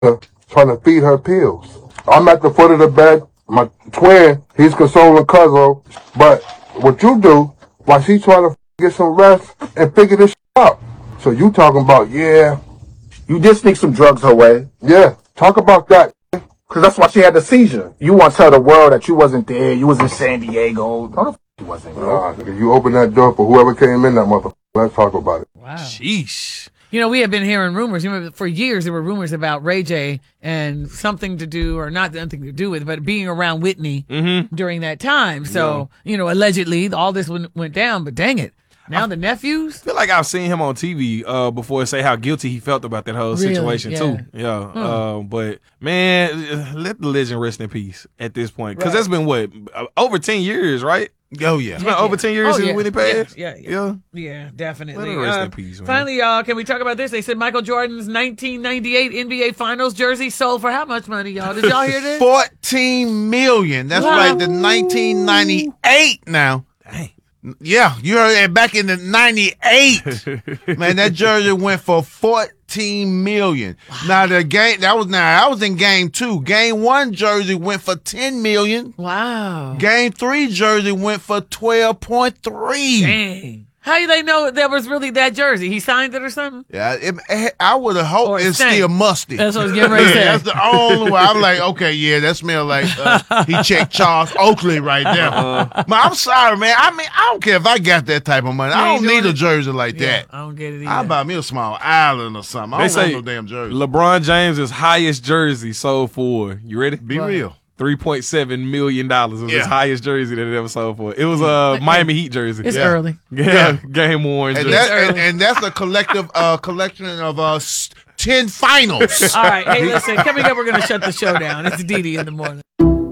trying to feed her pills. I'm at the foot of the bed. My twin, he's consoling Cuzzo. But what you do, while she's trying to get some rest and figure this out. So you talking about, yeah. You did sneak some drugs her way. Yeah, talk about that. Because that's why she had the seizure. You want to tell the world that you wasn't there. You was in San Diego. No, the f*** you wasn't, bro. Nah, you open that door for whoever came in that motherfucker. Let's talk about it. Wow. Sheesh. You know, we have been hearing rumors. You know, for years, there were rumors about Ray J and something to do, or not nothing to do with, but being around Whitney during that time. So, you know, allegedly, all this went down, but dang it. Now the nephews? I feel like I've seen him on TV before say how guilty he felt about that whole situation, too. Yeah. But, man, let the legend rest in peace at this point. Because that's been, what, over 10 years, right? Oh, yeah. It's been over 10 years since Whitney passed? Yeah, definitely. Let her rest in peace, man. Finally, y'all, can we talk about this? They said Michael Jordan's 1998 NBA Finals jersey sold for how much money, y'all? Did y'all hear this? $14 million. That's right, the 1998 now. Dang. Yeah, you heard that back in the 98. Man, that jersey went for $14 million. Wow. Now I was in game 2. Game 1 jersey went for $10 million. Wow. Game 3 jersey went for $12.3. Dang. How do they know that was really that jersey? He signed it or something? Yeah, I would have hoped it's still musty. That's what I was getting ready to say. That's the only way. I'm like, okay, yeah, that smells like he checked Charles Oakley right there. But I'm sorry, man. I mean, I don't care if I got that type of money. I don't need a jersey like that. I don't get it either. I'll buy me a small island or something. I don't want no damn jersey. LeBron James' highest jersey sold for, you ready? Be real. $3.7 million was his highest jersey that it ever sold for. It was a Miami Heat jersey. It's early. Yeah, game worn jersey. And that's a collective collection of 10 finals. All right. Hey, listen, coming up, we're going to shut the show down. It's Didi in the morning.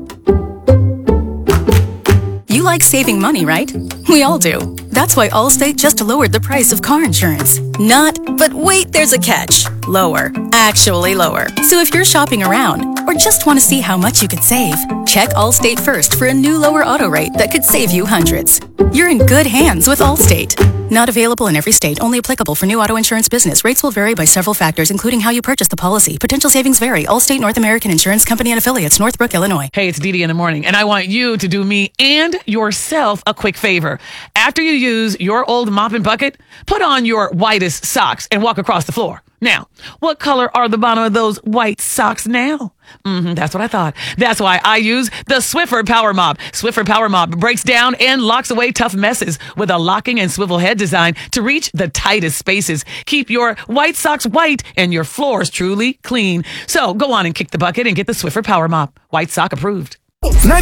You like saving money, right? We all do. That's why Allstate just lowered the price of car insurance. But wait, there's a catch. Lower. Actually lower. So if you're shopping around or just want to see how much you could save, check Allstate first for a new lower auto rate that could save you hundreds. You're in good hands with Allstate. Not available in every state. Only applicable for new auto insurance business. Rates will vary by several factors, including how you purchase the policy. Potential savings vary. Allstate North American Insurance Company and affiliates, Northbrook, Illinois. Hey, it's Didi in the morning, and I want you to do me and yourself a quick favor. After you use your old mop and bucket, put on your whitest socks and walk across the floor. Now, what color are the bottom of those white socks now? That's what I thought. That's why I use the Swiffer Power Mop. Swiffer Power Mop breaks down and locks away tough messes with a locking and swivel head design to reach the tightest spaces. Keep your white socks white and your floors truly clean. So go on and kick the bucket and get the Swiffer Power Mop. White sock approved.